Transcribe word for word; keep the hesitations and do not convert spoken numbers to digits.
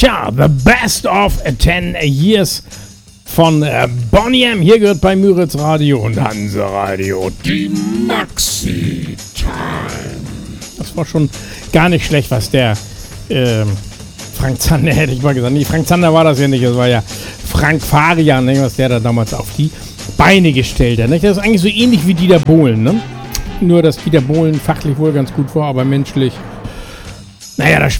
Tja, The Best of ten Years von äh, Boney M. Hier gehört bei Müritz Radio und Hanse Radio die Maxi Time. Das war schon gar nicht schlecht, was der ähm, Frank Zander, hätte ich mal gesagt. Nee, Frank Zander war das ja nicht, das war ja Frank Farian, ne, was der da damals auf die Beine gestellt hat. Ne? Das ist eigentlich so ähnlich wie Dieter Bohlen, ne? Nur, dass Dieter Bohlen fachlich wohl ganz gut war, aber menschlich, naja, da